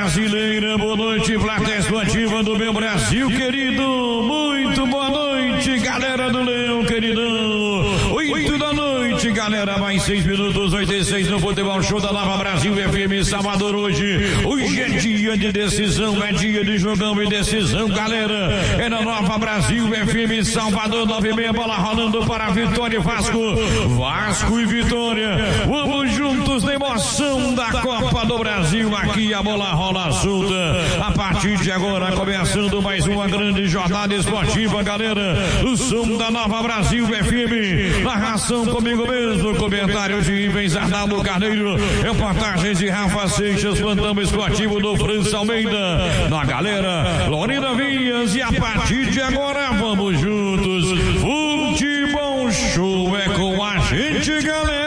brasileira. Boa noite, plateia esportiva do meu Brasil querido. Muito boa noite, galera do Leão queridão. 8 da noite, galera. Mais 6 minutos, 86 no Futebol Show da Nova Brasil FM Salvador. Hoje é dia de decisão, é dia de jogão e decisão, galera. É na Nova Brasil FM Salvador, 9:30, bola rolando para Vitória e Vasco. Vasco e Vitória. Vamos juntos na emoção da Copa do Brasil. Aqui a bola rola solta. A partir de agora, começando mais uma grande jornada esportiva, galera. O som da Nova Brasil FM. Narração comigo mesmo. Comentário de Ivens Arnaldo Carneiro. Reportagens de Rafa Seixas. Plantão esportivo do França Almeida. Na galera, Lorena Vinhas. E a partir de agora, vamos juntos. Futebol Show é com a gente, galera.